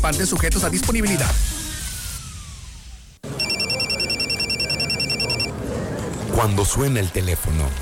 participantes sujetos a disponibilidad. Cuando suena el teléfono,